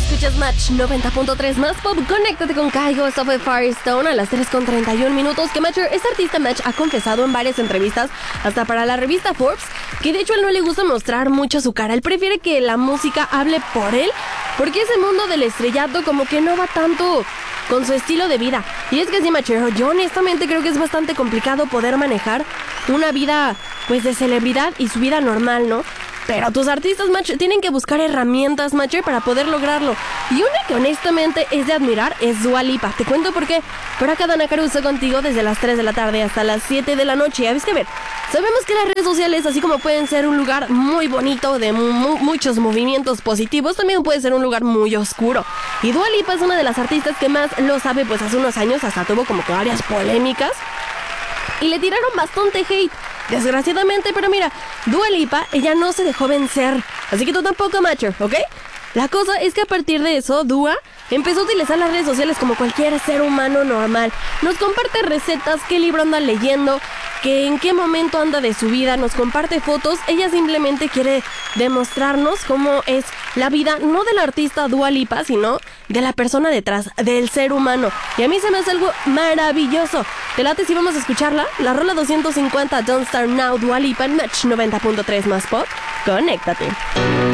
Escuchas Match 90.3 más pop. Conéctate con Kygo, esto fue Firestone a las 3:31. Que Matcher, este artista Match ha confesado en varias entrevistas, hasta para la revista Forbes, que de hecho a él no le gusta mostrar mucho su cara. Él prefiere que la música hable por él, porque ese mundo del estrellato como que no va tanto con su estilo de vida. Y es que sí, Machero, yo honestamente creo que es bastante complicado poder manejar una vida pues de celebridad y su vida normal, ¿no? Pero tus artistas, Match, tienen que buscar herramientas, Match, para poder lograrlo. Y una que honestamente es de admirar es Dua Lipa. Te cuento por qué. Por acá Dana Caruso contigo desde las 3 de la tarde hasta las 7 de la noche. Ya ves que ver, sabemos que las redes sociales, así como pueden ser un lugar muy bonito de muchos movimientos positivos, también puede ser un lugar muy oscuro. Y Dua Lipa es una de las artistas que más lo sabe, pues hace unos años hasta tuvo como que varias polémicas y le tiraron bastante hate, desgraciadamente, pero mira, Dua Lipa, ella no se dejó vencer, así que tú tampoco, Matcher, ¿ok? La cosa es que a partir de eso, Dua empezó a utilizar las redes sociales como cualquier ser humano normal. Nos comparte recetas, qué libro anda leyendo, que en qué momento anda de su vida, nos comparte fotos. Ella simplemente quiere demostrarnos cómo es la vida, no del artista Dua Lipa, sino de la persona detrás, del ser humano. Y a mí se me hace algo maravilloso. ¿Te late si vamos a escucharla? La rola 250, Don't Start Now, Dua Lipa, Match 90.3 más pop. Conéctate.